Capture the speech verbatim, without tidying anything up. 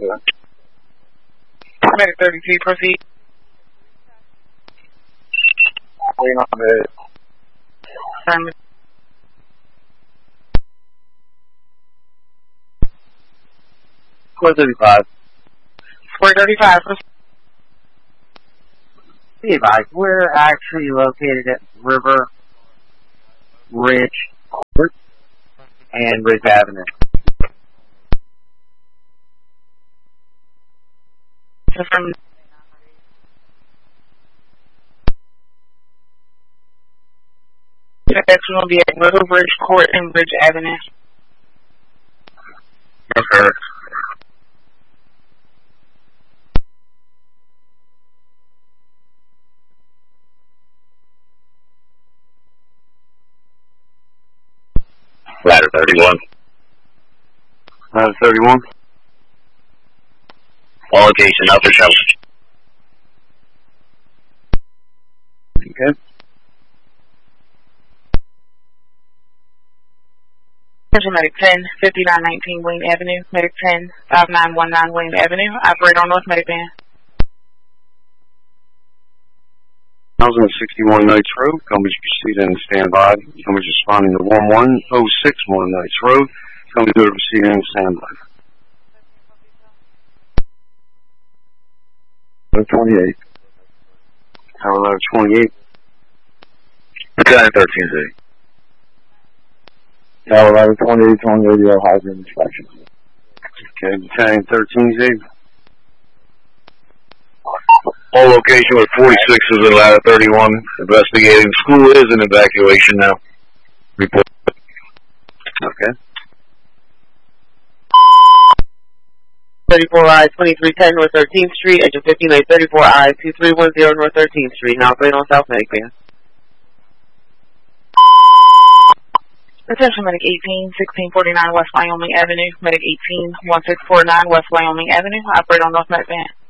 sir. Medic thirty-two, proceed. Waiting on the Affirmative. Square thirty-five. Square thirty-five, proceed. Be advised, we're actually located at River Ridge Court and Ridge Avenue. Affirmative. Next will be at River Ridge Court and Ridge Avenue. Yes, sir. Ladder thirty-one. Ladder thirty-one. All location, upper shovel. Okay. Attention Medic ten, fifty-nine nineteen Wayne Avenue. Medic ten, five nine one nine Wayne Avenue. Operate on North Medic Van. one thousand sixty-one Knights Road. Company's proceeding and stand by. Company's responding to one one oh six one Knights Road. Company to proceeding and stand by. Ladder twenty-eight. Tower ladder twenty-eight. Battalion thirteen Z. Tower ladder twenty-eight on radio hydrant inspection. Okay, Battalion thirteen Z. All location with forty-six is in ladder thirty-one. Investigating. School is in evacuation now. Report. Okay. thirty-four I, twenty-three ten North thirteenth Street, engine fifteen eight thirty-four I, two three one zero North thirteenth Street, now operating on South Medic Van. Attention Medic eighteen, sixteen forty-nine West Wyoming Avenue, Medic eighteen, one six four nine West Wyoming Avenue, operate on North Medic Van.